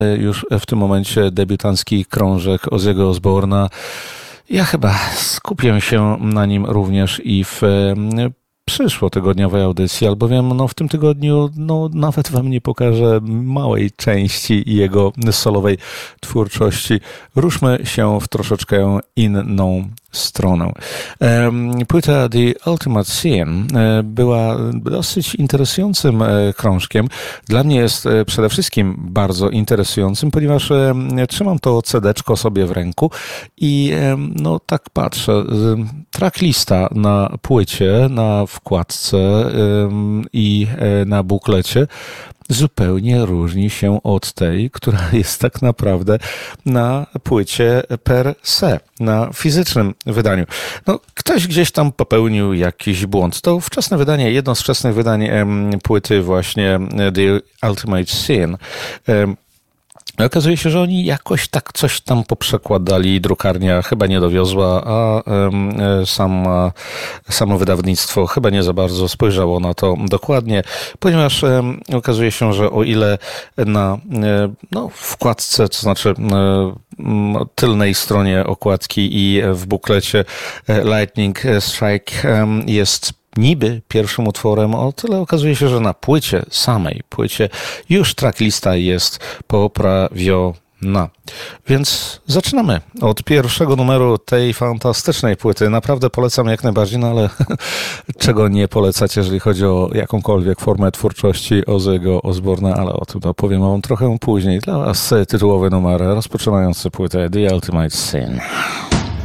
już w tym momencie debiutancki krążek Ozzy'ego Osbourna. Ja chyba skupię się na nim również i w przyszłotygodniowej audycji, albowiem w tym tygodniu nawet wam nie pokażę małej części jego solowej twórczości. Ruszmy się w troszeczkę inną stronę. Płyta The Ultimate Sin była dosyć interesującym krążkiem. Dla mnie jest przede wszystkim bardzo interesującym, ponieważ trzymam to CD-czko sobie w ręku i tak patrzę. Tracklista na płycie, na wkładce i na buklecie zupełnie różni się od tej, która jest tak naprawdę na płycie per se, na fizycznym wydaniu. Ktoś gdzieś tam popełnił jakiś błąd. To wczesne wydanie, jedno z wczesnych wydań płyty właśnie The Ultimate Sin. Okazuje się, że oni jakoś tak coś tam poprzekładali, drukarnia chyba nie dowiozła, a samo wydawnictwo chyba nie za bardzo spojrzało na to dokładnie, ponieważ okazuje się, że o ile na wkładce, to znaczy tylnej stronie okładki i w buklecie Lightning Strike jest niby pierwszym utworem, o tyle okazuje się, że na samej płycie już tracklista jest poprawiona. Więc zaczynamy od pierwszego numeru tej fantastycznej płyty. Naprawdę polecam jak najbardziej, ale czego nie polecać, jeżeli chodzi o jakąkolwiek formę twórczości Ozzy'ego Osbourna, ale o tym opowiem wam trochę później. Dla was tytułowy numer rozpoczynający płytę The Ultimate Sin.